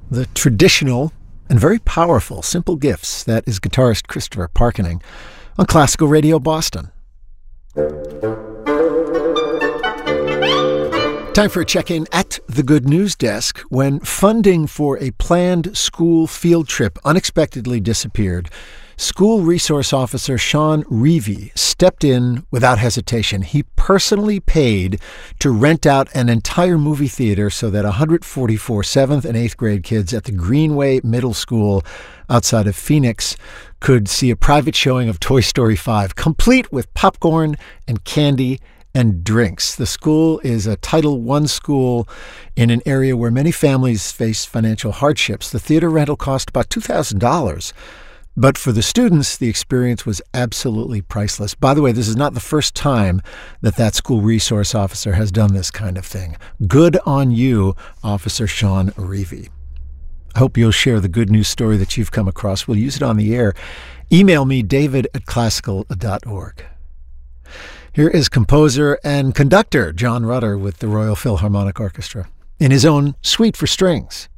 The traditional and very powerful Simple Gifts. That is guitarist Christopher Parkening on Classical Radio Boston. Time for a check-in at the Good News Desk. When funding for a planned school field trip unexpectedly disappeared, School Resource Officer Sean Reevey stepped in without hesitation. He personally paid to rent out an entire movie theater so that 144 7th and 8th grade kids at the Greenway Middle School outside of Phoenix could see a private showing of Toy Story 5, complete with popcorn and candy and drinks. The school is a Title I school in an area where many families face financial hardships. The theater rental cost about $2,000. But for the students, the experience was absolutely priceless. By the way, this is not the first time that school resource officer has done this kind of thing. Good on you, Officer Sean Reevey. I hope you'll share the good news story that you've come across. We'll use it on the air. Email me, david@classical.org. Here is composer and conductor John Rutter with the Royal Philharmonic Orchestra in his own Suite for Strings.